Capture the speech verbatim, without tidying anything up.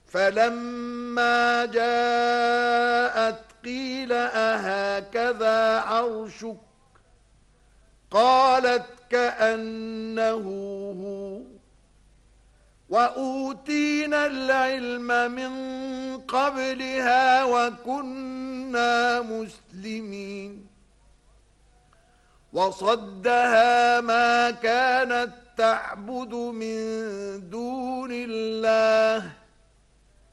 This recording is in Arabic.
فلما جاءت قيل أهكذا عرشك قالت كأنه هو وأوتينا العلم من قبلها وكنا مسلمين وصدها ما كانت تعبد من دون الله